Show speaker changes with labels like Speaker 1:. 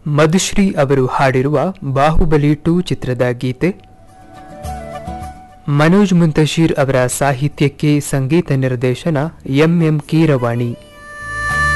Speaker 1: ಮಧುಶ್ರೀ ಅವರು ಹಾಡಿರುವ ಬಾಹುಬಲಿ 2 ಚಿತ್ರದ ಗೀತೆ. ಮನೋಜ್ ಮುಂತಶೀರ್ ಅವರ ಸಾಹಿತ್ಯಕ್ಕೆ ಸಂಗೀತ ನಿರ್ದೇಶನ ಎಂ ಕೀರವಾಣಿ.